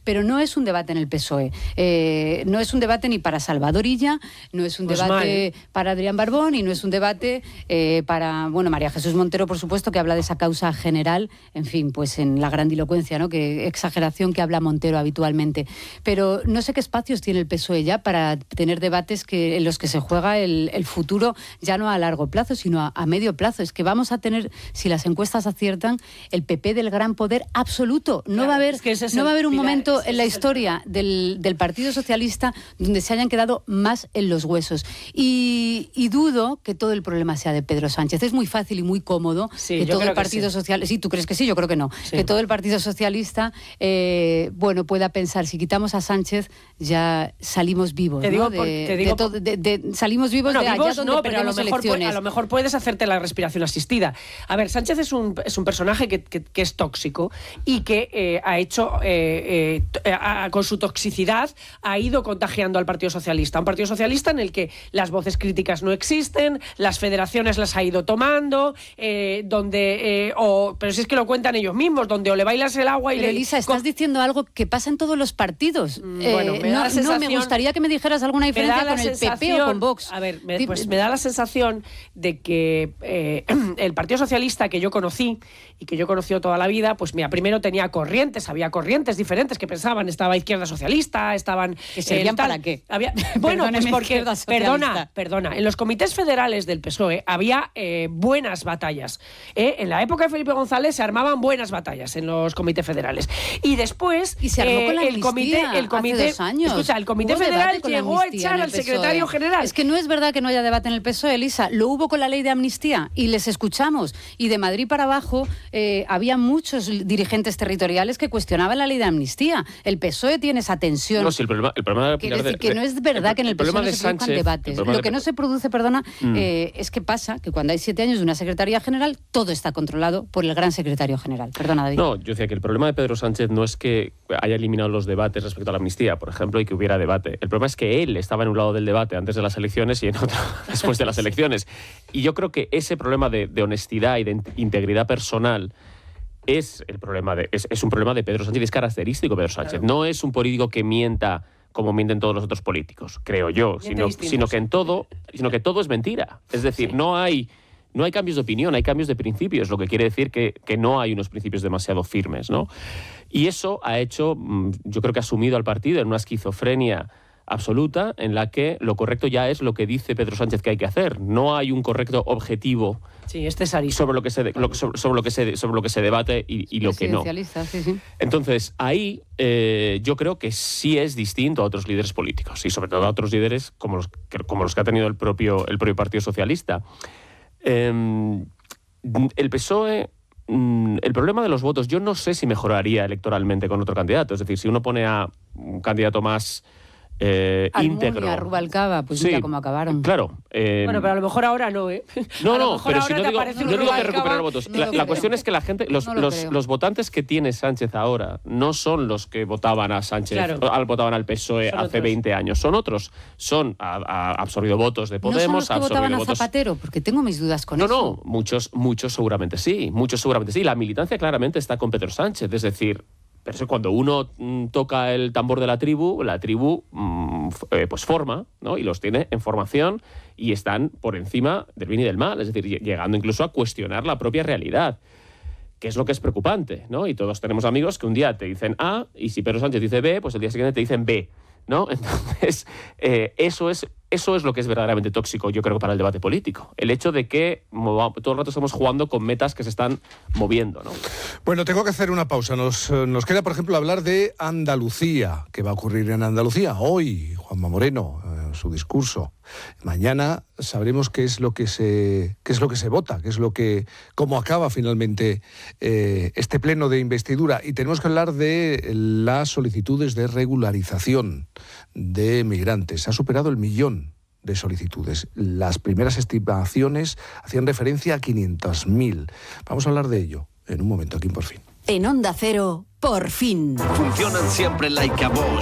pero no es un debate en el PSOE. No es un debate ni para Salvador Illa, no es un debate para Adrián Barbón y no es un debate para, María Jesús Montero, por supuesto, que habla de esa causa general, en fin, pues en la grandilocuencia, ¿no? Que exageración que habla Montero habitualmente. Pero no sé qué espacios tiene el PSOE ya para tener debates en los que se juega el futuro, ya no a largo plazo, sino a medio plazo. Es que vamos a tener, si las encuestas aciertan, el PP del gran poder absoluto. No va a haber un momento en la historia del Partido Socialista donde se hayan quedado más en los huesos. Y dudo que todo el problema sea de Pedro Sánchez. Es muy fácil y muy cómodo que todo el Partido Socialista... Sí, ¿tú crees que sí? Yo creo que no. Sí. Que todo el Partido Socialista pueda pensar, si quitamos a Sánchez ya salimos vivos. Salimos vivos de allá donde perdemos elecciones. A lo mejor puedes hacerte la respiración asistida. A ver, Sánchez es un personaje que es tóxico y que ha hecho, con su toxicidad, ha ido contagiando al Partido Socialista. Un Partido Socialista en el que las voces críticas no existen, las federaciones las ha ido tomando, pero si es que lo cuentan ellos mismos, donde o le bailas el agua y pero Elisa, estás diciendo algo que pasa en todos los partidos. No me gustaría que me dijeras alguna diferencia con el PP o con Vox. A ver, me da la sensación de que el Partido Socialista que yo conocí y que yo he conocido toda la vida, pues mira, primero había corrientes diferentes que pensaban, estaba Izquierda Socialista, estaban... ¿Que servían para qué? Bueno, pues porque... Perdona, en los comités federales del PSOE había buenas batallas. En la época de Felipe González se armaban buenas batallas en los comités federales. Y después... Y se armó con la amnistía el comité hace 2 años. Escucha, el comité federal llegó a echar al secretario general. Es que no es verdad que no haya debate en el PSOE, Elisa. Lo hubo con la ley de amnistía y les escuchamos. Y de Madrid para abajo había muchos dirigentes territoriales que cuestionaban la ley de amnistía. El PSOE tiene esa tensión. No, sí, el problema que no es verdad que en el PSOE no se produzcan debates. Lo que no se produce, es que pasa que cuando hay 7 años de una secretaría general, todo está controlado por el gran secretario general. Perdona, David. No, yo decía que el problema de Pedro Sánchez no es que haya eliminado los debates respecto a la amnistía, por ejemplo, y que hubiera debate. El problema es que él estaba en un lado del debate antes de las elecciones y en otro después de las elecciones. Y yo creo que ese problema de honestidad y de integridad personal es un problema de Pedro Sánchez, es característico de Pedro Sánchez. Claro. No es un político que mienta como mienten todos los otros políticos, creo yo, sino que todo es mentira. Es decir, no hay cambios de opinión, hay cambios de principios, lo que quiere decir que no hay unos principios demasiado firmes, ¿no? Y eso ha hecho, yo creo que ha sumido al partido en una esquizofrenia absoluta en la que lo correcto ya es lo que dice Pedro Sánchez que hay que hacer. No hay un correcto objetivo sobre lo que se debate y lo que no. Sí. Entonces, ahí yo creo que sí es distinto a otros líderes políticos y sobre todo a otros líderes como los que ha tenido el propio Partido Socialista. El PSOE... El problema de los votos, yo no sé si mejoraría electoralmente con otro candidato. Es decir, si uno pone a un candidato más íntegro. A Rubalcaba, pues mira cómo acabaron. Claro. Bueno, pero a lo mejor ahora no, ¿eh? No, pero si no digo que recuperar votos. La cuestión es que la gente, los votantes que tiene Sánchez ahora no son los que votaban a Sánchez, votaban al PSOE hace 20 años. Son otros. Ha absorbido votos de Podemos. ¿No son los que votaban a Zapatero? Porque tengo mis dudas con eso. No, muchos seguramente sí. La militancia claramente está con Pedro Sánchez. Es decir, pero eso cuando uno toca el tambor de la tribu pues forma, ¿no? Y los tiene en formación y están por encima del bien y del mal, es decir, llegando incluso a cuestionar la propia realidad, que es lo que es preocupante, ¿no? Y todos tenemos amigos que un día te dicen A y si Pedro Sánchez dice B, pues el día siguiente te dicen B, ¿no? Entonces, eso es lo que es verdaderamente tóxico, yo creo, para el debate político. El hecho de que todo el rato estamos jugando con metas que se están moviendo, ¿no? Bueno, tengo que hacer una pausa. Nos queda, por ejemplo, hablar de Andalucía. ¿Qué va a ocurrir en Andalucía? Hoy, Juanma Moreno, su discurso. Mañana sabremos qué es lo que se vota, cómo acaba finalmente este pleno de investidura. Y tenemos que hablar de las solicitudes de regularización de migrantes. Ha superado el 1.000.000 de solicitudes. Las primeras estimaciones hacían referencia a 500.000. Vamos a hablar de ello en un momento aquí en Por Fin. En Onda Cero, Por Fin. Funcionan siempre like a boss.